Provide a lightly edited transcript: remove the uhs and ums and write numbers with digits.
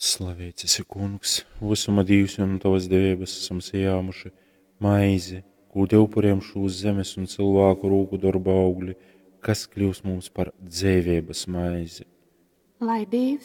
Slavēts esi, kungs, visuma Dievs, un tavas devības esam sajāmuši maizi, ko tev upuriem šūs zemes un cilvēku rūku darba augļi, kas kļūs mums par dzēvības maizi. Lai Dievs